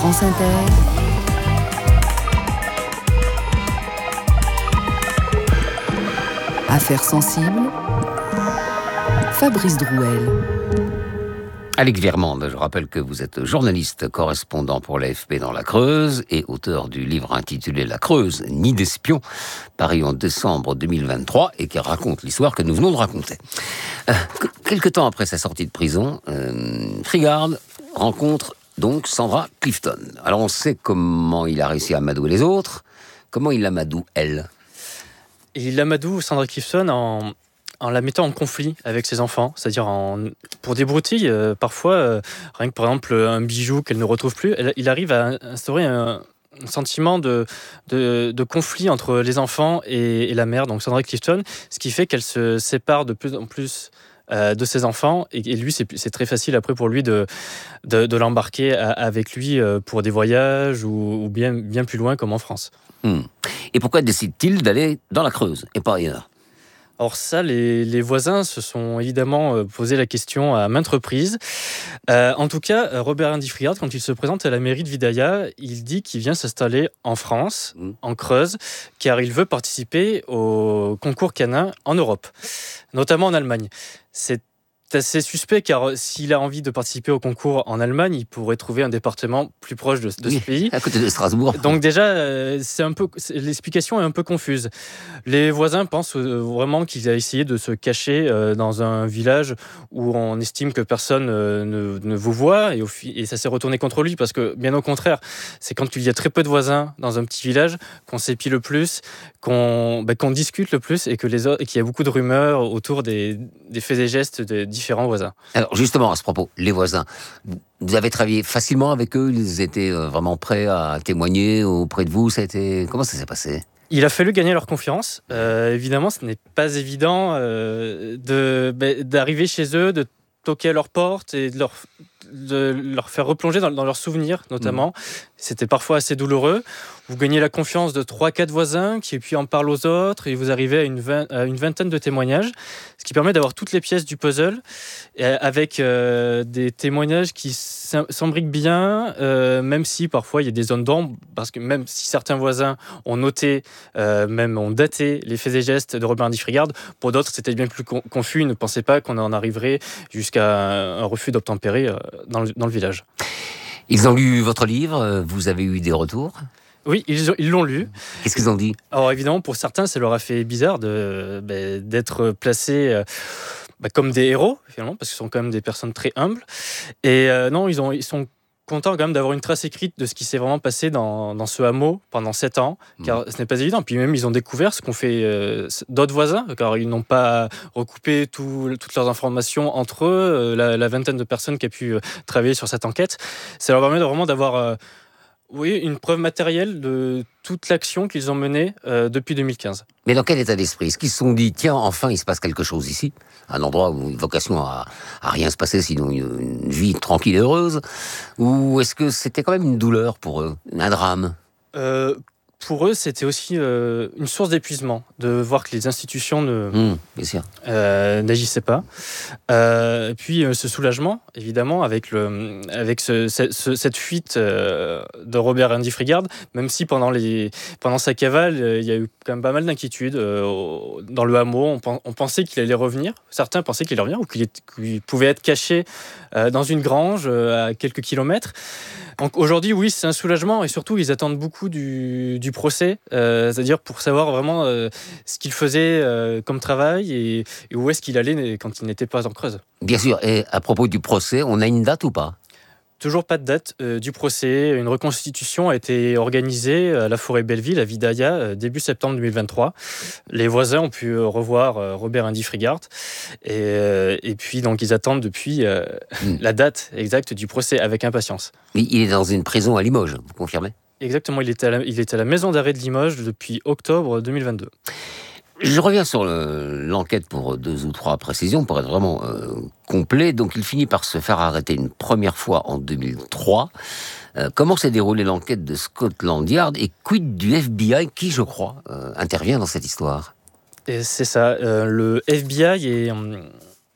France Inter, Affaires sensibles, Fabrice Drouel. Alix Viermande, je rappelle que vous êtes journaliste correspondant pour l'AFP dans la Creuse et auteur du livre intitulé La Creuse, Nid d'espions, paru en décembre 2023 et qui raconte l'histoire que nous venons de raconter. Quelque temps après sa sortie de prison, Frigard rencontre donc Sandra Clifton. Alors on sait comment il a réussi à amadouer les autres, comment il amadoue elle. Il amadoue Sandra Clifton en la mettant en conflit avec ses enfants, c'est-à-dire pour des broutilles, parfois, rien que par exemple un bijou qu'elle ne retrouve plus, il arrive à instaurer un sentiment de conflit entre les enfants et la mère, donc Sandra Clifton, ce qui fait qu'elle se sépare de plus en plus de ses enfants, et lui, c'est très facile après pour lui de l'embarquer avec lui pour des voyages ou bien plus loin comme en France. Et pourquoi décide-t-il d'aller dans la Creuse et pas ailleurs ? Alors ça, les voisins se sont évidemment posé la question à maintes reprises. En tout cas, Robert-Andy Frigard, quand il se présente à la mairie de Vidaillat, il dit qu'il vient s'installer en France, en Creuse, car il veut participer au concours canin en Europe, notamment en Allemagne. C'est assez suspect, car s'il a envie de participer au concours en Allemagne, il pourrait trouver un département plus proche de ce pays. À côté de Strasbourg. Donc déjà, l'explication est un peu confuse. Les voisins pensent vraiment qu'il a essayé de se cacher dans un village où on estime que personne ne vous voit, et ça s'est retourné contre lui, parce que bien au contraire, c'est quand il y a très peu de voisins dans un petit village qu'on s'épie le plus, qu'on discute le plus, et qu'il y a beaucoup de rumeurs autour des faits et gestes des différents voisins. Alors justement, à ce propos, les voisins, vous avez travaillé facilement avec eux ? Ils étaient vraiment prêts à témoigner auprès de vous ? Comment ça s'est passé ? Il a fallu gagner leur confiance. Évidemment, ce n'est pas évident d'arriver chez eux, de toquer à leur porte et de leur faire replonger dans leurs souvenirs, notamment. C'était parfois assez douloureux. Vous gagnez la confiance de 3-4 voisins qui puis en parlent aux autres, et vous arrivez à une vingtaine de témoignages, ce qui permet d'avoir toutes les pièces du puzzle, avec des témoignages qui s'embriquent bien, même si parfois il y a des zones d'ombre, parce que même si certains voisins ont noté, même ont daté les faits et gestes de Robert-Andy Frigard, pour d'autres c'était bien plus confus. Ils ne pensaient pas qu'on en arriverait jusqu'à un refus d'obtempérer dans le village. Ils ont lu votre livre, vous avez eu des retours ? Oui, ils l'ont lu. Qu'est-ce qu'ils ont dit ? Alors évidemment, pour certains, ça leur a fait bizarre d'être placés comme des héros, finalement, parce qu'ils sont quand même des personnes très humbles. Et non, ils sont contents quand même d'avoir une trace écrite de ce qui s'est vraiment passé dans ce hameau pendant 7 ans, car ce n'est pas évident. Puis même, ils ont découvert ce qu'ont fait d'autres voisins, car ils n'ont pas recoupé toutes leurs informations entre eux, la vingtaine de personnes qui a pu travailler sur cette enquête. Ça leur permet vraiment d'avoir une preuve matérielle de toute l'action qu'ils ont menée depuis 2015. Mais dans quel état d'esprit ? Est-ce qu'ils se sont dit, tiens, enfin, il se passe quelque chose ici ? Un endroit où une vocation à rien se passer, sinon une vie tranquille et heureuse ? Ou est-ce que c'était quand même une douleur pour eux, un drame ? Pour eux, c'était aussi une source d'épuisement, de voir que les institutions bien sûr. N'agissaient pas. Puis ce soulagement, évidemment, avec cette fuite de Robert-Andy Frigard, même si pendant sa cavale, il y a eu quand même pas mal d'inquiétudes dans le hameau. On pensait qu'il allait revenir. Certains pensaient qu'il allait revenir, ou qu'il pouvait être caché dans une grange à quelques kilomètres. Donc aujourd'hui, oui, c'est un soulagement, et surtout, ils attendent beaucoup du procès, c'est-à-dire pour savoir vraiment ce qu'il faisait comme travail et où est-ce qu'il allait quand il n'était pas en Creuse. Bien sûr, et à propos du procès, on a une date ou pas ? Toujours pas de date du procès. Une reconstitution a été organisée à la forêt Belleville, à Vidaillat, début septembre 2023. Les voisins ont pu revoir Robert-Andy Frigard. Et puis, donc, ils attendent depuis la date exacte du procès avec impatience. Il est dans une prison à Limoges, vous confirmez ? Exactement, il est à la maison d'arrêt de Limoges depuis octobre 2022. Je reviens sur l'enquête pour 2 ou 3 précisions, pour être vraiment complet. Donc, il finit par se faire arrêter une première fois en 2003. Comment s'est déroulée l'enquête de Scotland Yard et quid du FBI qui, je crois, intervient dans cette histoire ? Et c'est ça. Le FBI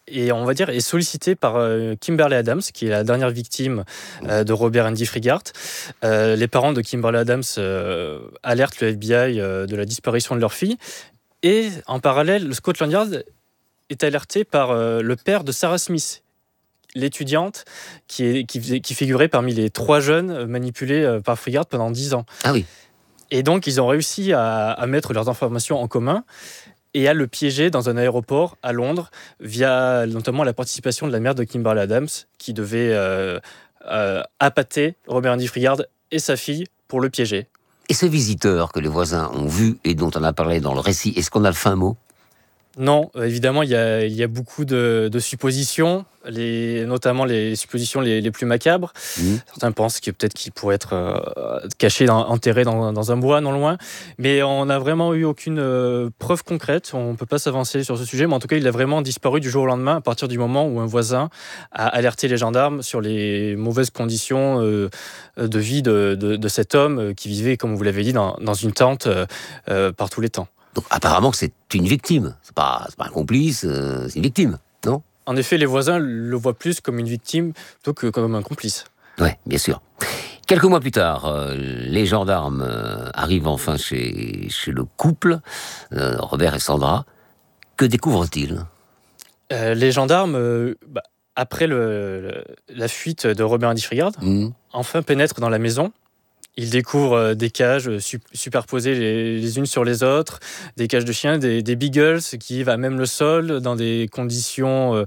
et on va dire est sollicité par Kimberly Adams, qui est la dernière victime de Robert Andy Fregart. Les parents de Kimberly Adams alertent le FBI de la disparition de leur fille, et en parallèle, le Scotland Yard est alerté par le père de Sarah Smith, l'étudiante qui figurait parmi les 3 jeunes manipulés par Fregart pendant 10 ans. Ah oui. Et donc, ils ont réussi à mettre leurs informations en commun et à le piéger dans un aéroport à Londres via notamment la participation de la mère de Kimberly Adams qui devait appâter Robert Andy Fregart et sa fille pour le piéger. Et ce visiteur que les voisins ont vu et dont on a parlé dans le récit, est-ce qu'on a le fin mot ? Non, évidemment, il y a beaucoup de suppositions, notamment les suppositions les plus macabres. Certains pensent qu'il pourrait être caché, enterré dans un bois non loin. Mais on n'a vraiment eu aucune preuve concrète. On ne peut pas s'avancer sur ce sujet. Mais en tout cas, il a vraiment disparu du jour au lendemain à partir du moment où un voisin a alerté les gendarmes sur les mauvaises conditions de vie de cet homme qui vivait, comme vous l'avez dit, dans une tente par tous les temps. Donc apparemment c'est une victime, c'est pas un complice, c'est une victime, non ? En effet, les voisins le voient plus comme une victime plutôt que comme un complice. Oui, bien sûr. Quelques mois plus tard, les gendarmes arrivent enfin chez le couple, Robert et Sandra. Que découvrent-ils ? Les gendarmes, après la fuite de Robert Andy Fregart, enfin pénètrent dans la maison. Ils découvrent des cages superposées les unes sur les autres, des cages de chiens, des beagles qui vivent à même le sol dans des conditions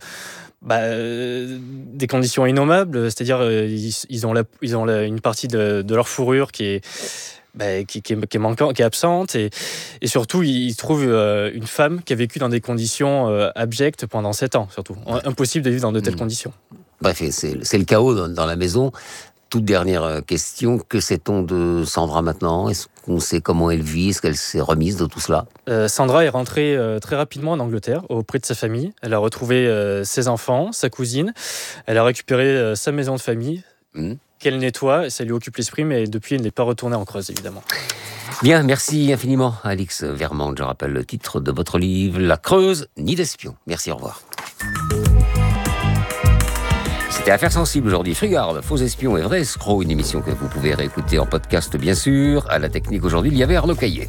innommables. C'est-à-dire ils ont une partie de leur fourrure qui est manquante, qui est absente, et surtout ils trouvent une femme qui a vécu dans des conditions abjectes pendant 7 ans, surtout. Impossible de vivre dans de telles conditions. Bref, c'est le chaos dans la maison. Toute dernière question, que sait-on de Sandra maintenant ? Est-ce qu'on sait comment elle vit ? Est-ce qu'elle s'est remise de tout cela ? Sandra est rentrée très rapidement en Angleterre, auprès de sa famille. Elle a retrouvé ses enfants, sa cousine. Elle a récupéré sa maison de famille, qu'elle nettoie. Ça lui occupe l'esprit, mais depuis, elle n'est pas retournée en Creuse, évidemment. Bien, merci infiniment, Alix Vermande. Je rappelle le titre de votre livre, La Creuse, nid d'espion. Merci, au revoir. C'était Affaires sensibles aujourd'hui. Fregart, faux espions et vrais escrocs, une émission que vous pouvez réécouter en podcast, bien sûr. À la technique aujourd'hui, il y avait Arnaud Caillet.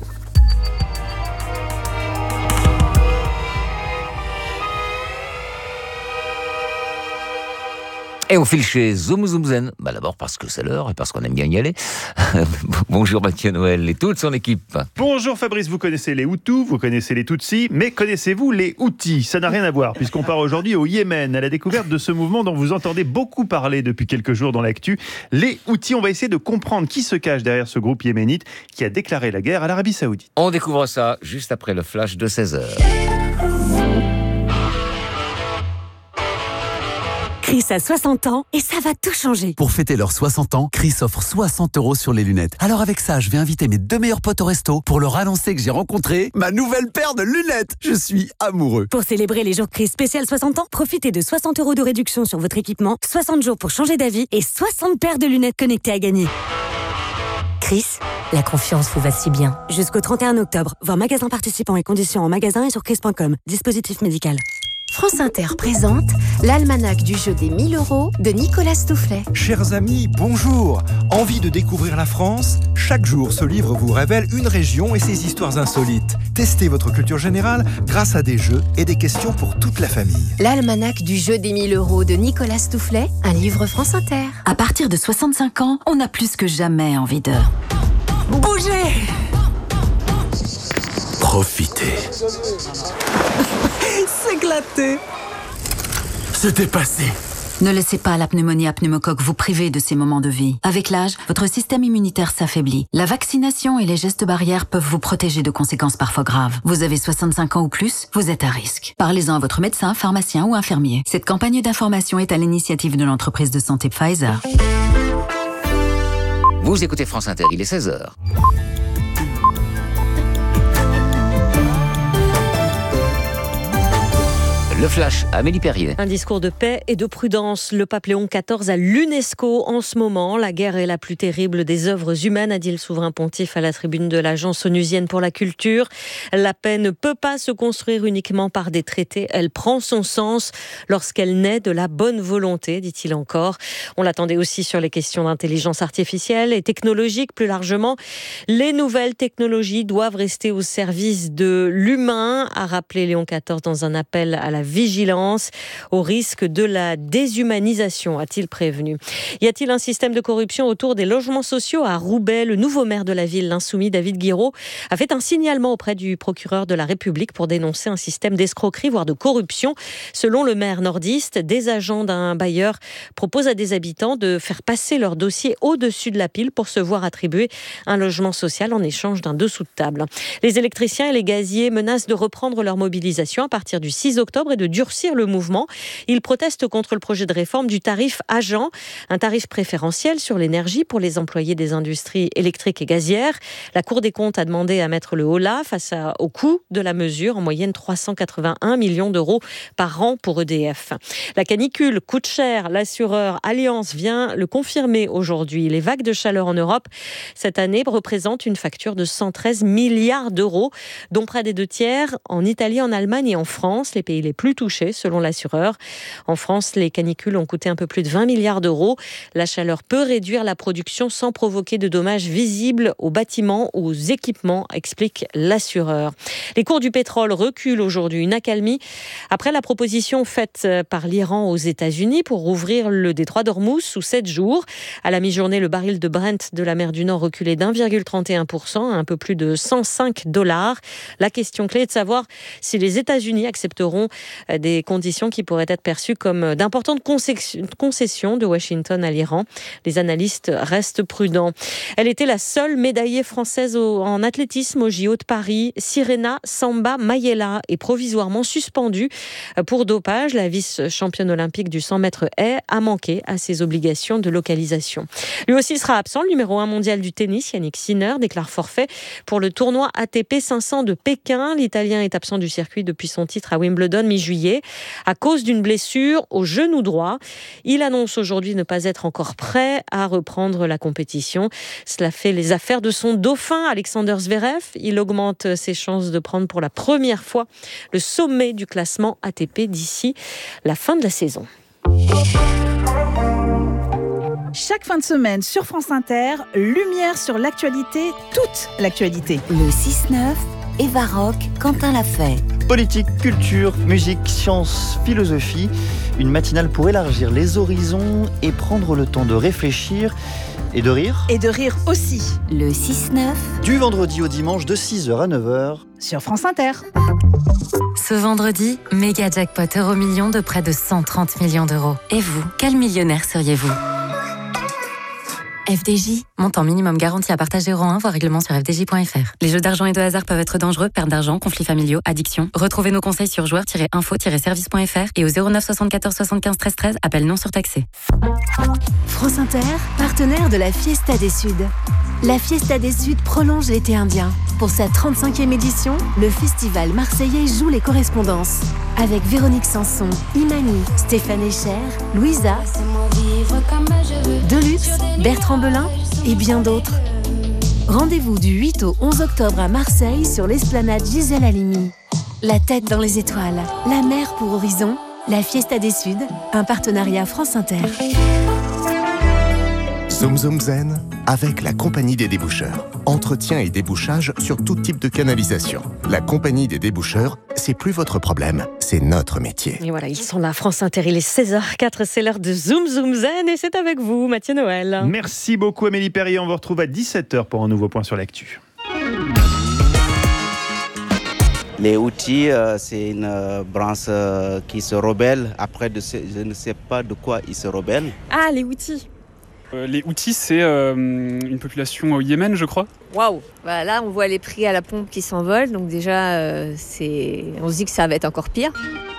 Et on file chez Zoom Zoom Zen. D'abord parce que c'est l'heure et parce qu'on aime bien y aller. Bonjour Mathieu Noël et toute son équipe. Bonjour Fabrice, vous connaissez les Hutus, vous connaissez les Tutsis, mais connaissez-vous les Houthis ? Ça n'a rien à voir, puisqu'on part aujourd'hui au Yémen, à la découverte de ce mouvement dont vous entendez beaucoup parler depuis quelques jours dans l'actu. Les Houthis, on va essayer de comprendre qui se cache derrière ce groupe yéménite qui a déclaré la guerre à l'Arabie Saoudite. On découvre ça juste après le flash de 16h. Chris a 60 ans et ça va tout changer. Pour fêter leurs 60 ans, Chris offre 60 € sur les lunettes. Alors avec ça, je vais inviter mes 2 meilleurs potes au resto pour leur annoncer que j'ai rencontré ma nouvelle paire de lunettes. Je suis amoureux. Pour célébrer les jours Chris spécial 60 ans, profitez de 60 € de réduction sur votre équipement, 60 jours pour changer d'avis et 60 paires de lunettes connectées à gagner. Chris, la confiance vous va si bien. Jusqu'au 31 octobre, voir magasin participants et conditions en magasin et sur chris.com. Dispositif médical. France Inter présente l'almanach du jeu des 1000 € de Nicolas Stoufflet. Chers amis, bonjour. Envie de découvrir la France ? Chaque jour, ce livre vous révèle une région et ses histoires insolites. Testez votre culture générale grâce à des jeux et des questions pour toute la famille. L'almanach du jeu des 1000 € de Nicolas Stoufflet, un livre France Inter. À partir de 65 ans, on a plus que jamais envie de bouger. Profitez. S'éclater. Se dépasser. Ne laissez pas la pneumonie à pneumocoque vous priver de ces moments de vie. Avec l'âge, votre système immunitaire s'affaiblit. La vaccination et les gestes barrières peuvent vous protéger de conséquences parfois graves. Vous avez 65 ans ou plus, vous êtes à risque. Parlez-en à votre médecin, pharmacien ou infirmier. Cette campagne d'information est à l'initiative de l'entreprise de santé Pfizer. Vous écoutez France Inter, il est 16h. Le Flash, Amélie Perrier. Un discours de paix et de prudence. Le pape Léon XIV à l'UNESCO en ce moment. La guerre est la plus terrible des œuvres humaines, a dit le souverain pontife à la tribune de l'Agence onusienne pour la culture. La paix ne peut pas se construire uniquement par des traités. Elle prend son sens lorsqu'elle naît de la bonne volonté, dit-il encore. On l'attendait aussi sur les questions d'intelligence artificielle et technologique plus largement. Les nouvelles technologies doivent rester au service de l'humain, a rappelé Léon XIV dans un appel à la vigilance, au risque de la déshumanisation, a-t-il prévenu. Y a-t-il un système de corruption autour des logements sociaux à Roubaix? Le nouveau maire de la ville, l'insoumis David Guiraud, a fait un signalement auprès du procureur de la République pour dénoncer un système d'escroquerie, voire de corruption. Selon le maire nordiste, des agents d'un bailleur proposent à des habitants de faire passer leur dossier au-dessus de la pile pour se voir attribuer un logement social en échange d'un dessous de table. Les électriciens et les gaziers menacent de reprendre leur mobilisation à partir du 6 octobre et de durcir le mouvement. Ils protestent contre le projet de réforme du tarif agent, un tarif préférentiel sur l'énergie pour les employés des industries électriques et gazières. La Cour des comptes a demandé à mettre le holà face au coût de la mesure, en moyenne 381 millions d'euros par an pour EDF. La canicule coûte cher, l'assureur Allianz vient le confirmer aujourd'hui. Les vagues de chaleur en Europe cette année représentent une facture de 113 milliards d'euros, dont près des 2/3 en Italie, en Allemagne et en France, les pays les plus touchés selon l'assureur. En France, les canicules ont coûté un peu plus de 20 milliards d'euros. La chaleur peut réduire la production sans provoquer de dommages visibles aux bâtiments ou aux équipements, explique l'assureur. Les cours du pétrole reculent aujourd'hui, une accalmie après la proposition faite par l'Iran aux États-Unis pour rouvrir le détroit d'Ormuz sous 7 jours. À la mi-journée, le baril de Brent de la mer du Nord reculait d'1,31% à un peu plus de $105. La question clé est de savoir si les États-Unis accepteront des conditions qui pourraient être perçues comme d'importantes concessions de Washington à l'Iran. Les analystes restent prudents. Elle était la seule médaillée française en athlétisme au JO de Paris. Sirena Samba Mayela est provisoirement suspendue pour dopage. La vice-championne olympique du 100 mètres haies a manqué à ses obligations de localisation. Lui aussi sera absent. Le numéro 1 mondial du tennis, Yannick Sinner, déclare forfait pour le tournoi ATP 500 de Pékin. L'Italien est absent du circuit depuis son titre à Wimbledon mi-juillet à cause d'une blessure au genou droit. Il annonce aujourd'hui ne pas être encore prêt à reprendre la compétition. Cela fait les affaires de son dauphin, Alexander Zverev. Il augmente ses chances de prendre pour la première fois le sommet du classement ATP d'ici la fin de la saison. Chaque fin de semaine sur France Inter, lumière sur l'actualité, toute l'actualité. Le 6-9, Eva Rock, Quentin Lafay. Politique, culture, musique, science, philosophie. Une matinale pour élargir les horizons et prendre le temps de réfléchir et de rire. Et de rire aussi. Le 6-9. Du vendredi au dimanche de 6h à 9h. Sur France Inter. Ce vendredi, méga jackpot Euromillions de près de 130 millions d'euros. Et vous, quel millionnaire seriez-vous ? FDJ, montant minimum garanti à partager euro 1, voire règlement sur fdj.fr. Les jeux d'argent et de hasard peuvent être dangereux, perte d'argent, conflits familiaux, addiction. Retrouvez nos conseils sur joueurs-info-service.fr et au 09 74 75 13 13, appel non surtaxé. France Inter, partenaire de la Fiesta des Suds. La Fiesta des Suds prolonge l'été indien. Pour sa 35e édition, le festival marseillais joue les correspondances. Avec Véronique Sanson, Imani, Stéphane Echer, Louisa, Deluxe, Bertrand Belin et bien d'autres. Rendez-vous du 8 au 11 octobre à Marseille sur l'esplanade Gisèle Halimi. La tête dans les étoiles, la mer pour horizon, la Fiesta des Suds, un partenariat France Inter. Zoom Zoom Zen avec la Compagnie des déboucheurs. Entretien et débouchage sur tout type de canalisation. La Compagnie des déboucheurs, c'est plus votre problème, c'est notre métier. Et voilà, ils sont là, France Inter, il est 16h04, c'est l'heure de Zoom Zoom Zen et c'est avec vous, Mathieu Noël. Merci beaucoup Amélie Perrier, on vous retrouve à 17h pour un nouveau point sur l'actu. Les Houthis, c'est une branche qui se rebelle. Après, je ne sais pas de quoi ils se rebellent. Ah, les Houthis. Les Houthis, c'est une population au Yémen, je crois. Waouh! Bah là, on voit les prix à la pompe qui s'envolent, donc déjà, on se dit que ça va être encore pire.